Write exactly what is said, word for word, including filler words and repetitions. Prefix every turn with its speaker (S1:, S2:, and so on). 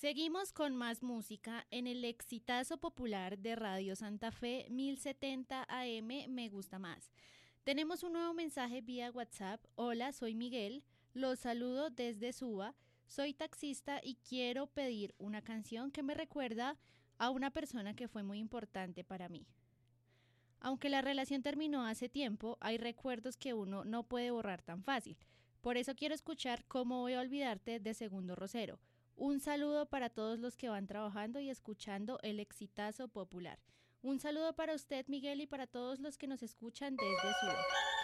S1: Seguimos con más música en el exitazo popular de Radio Santa Fe mil setenta A M Me Gusta Más. Tenemos un nuevo mensaje vía WhatsApp. Hola, soy Miguel, los saludo desde Suba, soy taxista y quiero pedir una canción que me recuerda a una persona que fue muy importante para mí. Aunque la relación terminó hace tiempo, hay recuerdos que uno no puede borrar tan fácil. Por eso quiero escuchar Cómo voy a olvidarte de Segundo Rosero. Un saludo para todos los que van trabajando y escuchando el exitazo popular. Un saludo para usted, Miguel, y para todos los que nos escuchan desde Suba.